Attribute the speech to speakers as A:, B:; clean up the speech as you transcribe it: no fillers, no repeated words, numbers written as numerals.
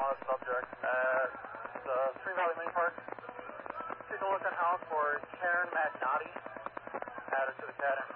A: want a subject at the Spring Valley Main Park. Take a look at house for Karen Magnotti. Added to the cat